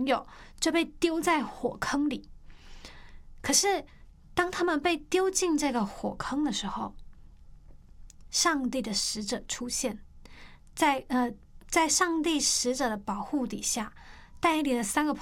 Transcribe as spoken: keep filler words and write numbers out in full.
友就被丢在火坑里。可是当他们被丢进这个火坑的时候，上帝的使者出现，在呃，在上帝使者的保护底下，但以理的三个